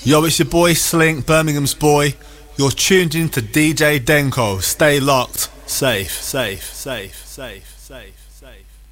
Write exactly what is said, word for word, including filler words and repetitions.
Yo, it's your boy Slink, Birmingham's boy. You're tuned in to D J Denko. Stay locked. Safe, safe, safe, safe, safe, safe.